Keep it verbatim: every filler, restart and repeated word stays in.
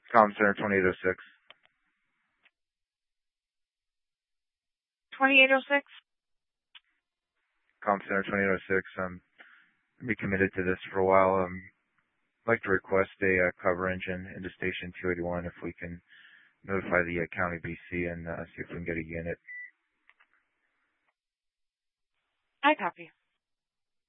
Com Center twenty-eight oh six. twenty-eight oh six? Com Center twenty-eight oh six. Um, I'll be committed to this for a while. Um, I'd like to request a uh, cover engine into station two eighty-one if we can notify the uh, county B C and uh, see if we can get a unit. I copy.